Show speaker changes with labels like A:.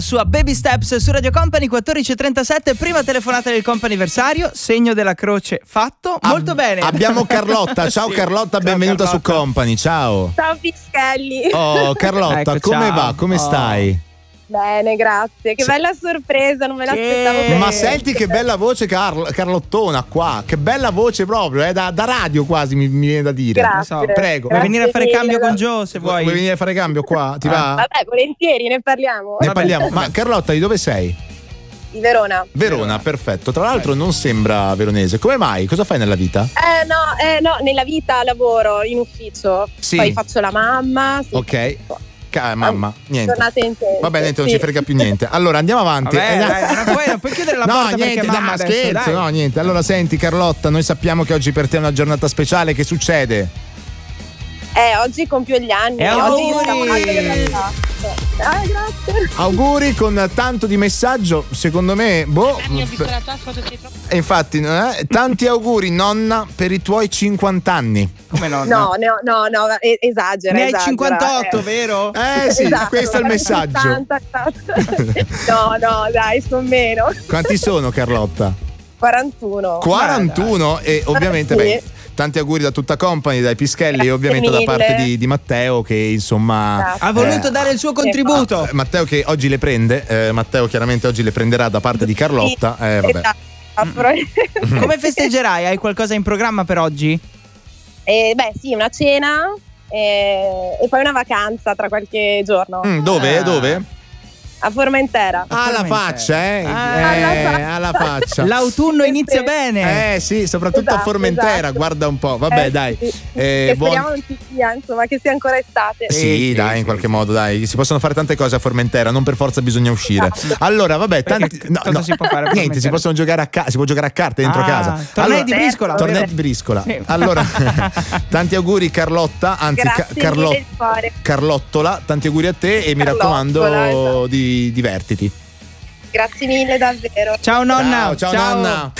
A: Sua Baby Steps su Radio Company 14:37, prima telefonata del comp'anniversario, segno della croce fatto. Molto bene.
B: Abbiamo Carlotta. Ciao
A: Sì.
B: Carlotta,
A: Ciao,
B: benvenuta
A: Carlotta.
B: su Company. Ciao.
C: Ciao Pischelli.
B: Oh Carlotta,
A: Ecco,
B: come
A: ciao.
B: va? Come stai?
C: Bene, grazie. Che bella sorpresa, non me l'aspettavo per
B: Ma
C: niente.
B: senti che bella voce Carlottona qua. Che bella voce proprio, da radio quasi mi viene da dire.
C: Grazie.
A: Non so,
B: prego.
A: Vuoi venire a fare
C: mille.
A: cambio con Joe se vuoi?
B: Vuoi venire a fare cambio qua? Ti va?
C: Vabbè, volentieri, ne parliamo.
B: Ne parliamo. Ma Carlotta, di dove sei?
C: Di Verona.
B: Verona, perfetto. Tra l'altro non sembra veronese. Come mai? Cosa fai nella vita?
C: No, nella vita lavoro in ufficio.
B: Sì.
C: Poi faccio la mamma. Sì.
B: Ok. Mamma, niente.
C: Giornate intense.
B: Va bene, non
C: Sì.
B: ci frega più niente. Allora andiamo avanti.
A: Vabbè, dai, non puoi chiudere la
B: No,
A: porta
B: niente,
A: perché mamma
B: dai,
A: adesso,
B: scherzo,
A: dai.
B: no, niente. Allora senti Carlotta, noi sappiamo che oggi per te è una giornata speciale. Che succede?
C: Oggi compio gli anni.
A: E
C: Oggi
A: auguri!
C: Grazie.
B: Auguri con tanto di messaggio, secondo me, E infatti, tanti auguri nonna per i tuoi 50 anni.
A: Come no?
C: No, esagera.
A: Ne hai
C: esagera,
A: 58, vero?
B: Sì,
C: Esatto,
B: questo è il messaggio.
C: 60, esatto. No, dai, sono meno.
B: Quanti sono Carlotta?
C: 41.
B: 41 e ovviamente
C: Sì.
B: beh, tanti auguri da tutta Company, dai Pischelli e ovviamente da
C: mille.
B: parte di Matteo che insomma
C: Grazie.
A: Ha voluto dare il suo contributo.
B: Matteo che oggi le prende, Matteo chiaramente oggi le prenderà da parte di Carlotta. Vabbè.
C: Esatto.
A: Come festeggerai? Hai qualcosa in programma per oggi?
C: Sì, una cena e poi una vacanza tra qualche giorno.
B: Dove?
A: Ah.
B: Dove?
C: A Formentera.
B: Alla faccia, alla faccia.
A: L'autunno inizia bene.
B: Sì, soprattutto a
C: Esatto,
B: Formentera,
C: esatto.
B: guarda un po'. Vabbè, dai.
C: Sì. Che
B: buon-
C: speriamo non ci sia, insomma, che sia ancora estate.
B: Sì, dai, in qualche modo, dai. Si possono fare tante cose a Formentera, non per forza bisogna uscire.
C: Esatto.
B: Allora, vabbè,
A: Perché cosa si può fare a
B: Niente, si
A: Formentera?
B: possono giocare si può giocare a carte dentro casa.
A: Tornei di briscola.
B: Tornei di briscola.
A: Sì.
B: Allora, tanti auguri Carlotta, anzi
C: Grazie mille di cuore.
B: Carlottola, tanti auguri a te e mi
C: Carlottola,
B: raccomando
C: esatto.
B: divertiti.
C: Grazie mille davvero.
A: Ciao nonna.
B: Ciao nonna.